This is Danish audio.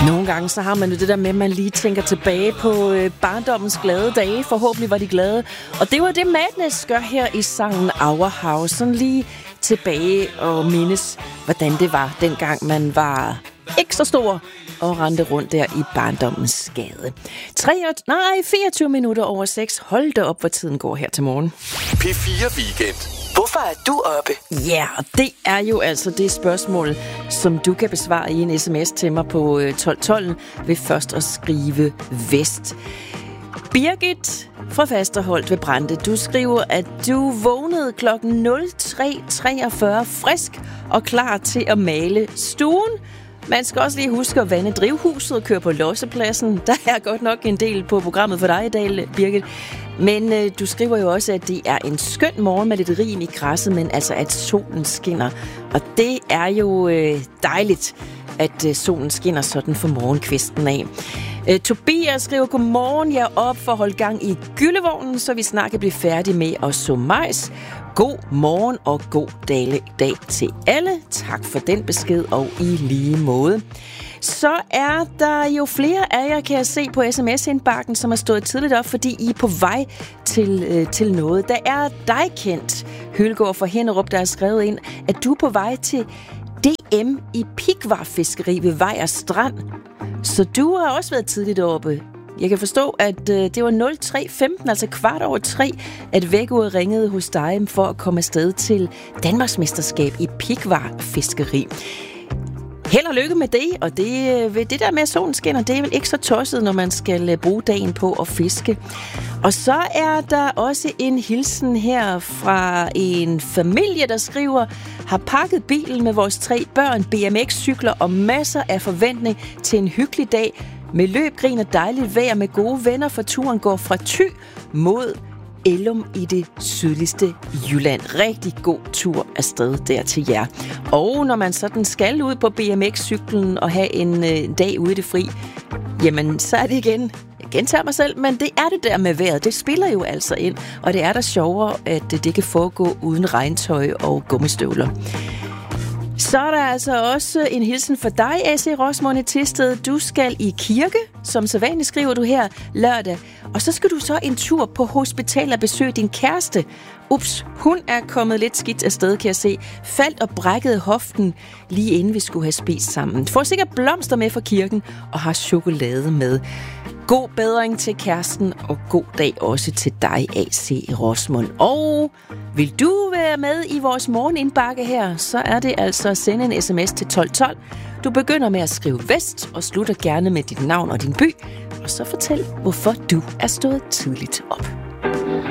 Nogle gange så har man jo det der med, at man lige tænker tilbage på barndommens glade dage. Forhåbentlig var de glade. Og det var det, Madness gør her i sangen Our House. Sådan lige tilbage og mindes, hvordan det var, dengang man var ikke så stor og rendte rundt der i barndommens gade. 24 minutter over 6. Hold da op, hvor tiden går her til morgen. P4 Weekend. Hvorfor er du oppe? Ja, og det er jo altså det spørgsmål, som du kan besvare i en sms til mig på 1212 ved først at skrive Vest. Birgit fra Fasterholt ved Brande, du skriver, at du vågnede kl. 03.43 frisk og klar til at male stuen. Man skal også lige huske at vande drivhuset og køre på lossepladsen. Der er godt nok en del på programmet for dig i dag, Birgit. Men du skriver jo også, at det er en skøn morgen med lidt rim i græsset, men altså at solen skinner. Og det er jo dejligt, at solen skinner sådan for morgenkvisten af. Tobias skriver, godmorgen, jeg er op for at holde gang i gyllevognen, så vi snart kan blive færdige med at så majs. God morgen og god dag til alle. Tak for den besked, og i lige måde. Så er der jo flere af jer, kan jeg se på sms-indbakken, som har stået tidligt op, fordi I er på vej til noget. Der er dig, Kent Hylgaard fra Hinderup, der har skrevet ind, at du er på vej til DM i pikvarfiskeri ved Vejers Strand. Så du har også været tidligt oppe. Jeg kan forstå, at det var 03.15, altså 3:15, at vækkeuret ringede hos dig for at komme afsted til Danmarksmesterskab i pikvarfiskeri. Held og lykke med det, og det der med, at solen skinner, det er vel ikke så tosset, når man skal bruge dagen på at fiske. Og så er der også en hilsen her fra en familie, der skriver, har pakket bilen med vores 3 børn, BMX-cykler og masser af forventning til en hyggelig dag med løb, grin og dejligt vejr med gode venner, for turen går fra Thy mod Ellum i det sydligste Jylland. Rigtig god tur afsted der til jer. Og når man sådan skal ud på BMX-cyklen og have en dag ude i det fri, jamen så er det igen, jeg gentager mig selv, men det er det der med vejret. Det spiller jo altså ind, og det er da sjovere, at det kan foregå uden regntøj og gummistøvler. Så er der altså også en hilsen for dig, A.C. Rosmund i Thisted. Du skal i kirke, som sædvanligt skriver du her lørdag. Og så skal du så en tur på hospital og besøge din kæreste. Ups, hun er kommet lidt skidt afsted, kan jeg se. Faldt og brækkede hoften, lige inden vi skulle have spist sammen. Får sikkert blomster med fra kirken og har chokolade med. God bedring til kæresten, og god dag også til dig, A.C. Rosmund. Og vil du være med i vores morgenindbakke her, så er det altså at sende en sms til 1212. Du begynder med at skrive Vest, og slutter gerne med dit navn og din by, og så fortæl, hvorfor du er stået tidligt op.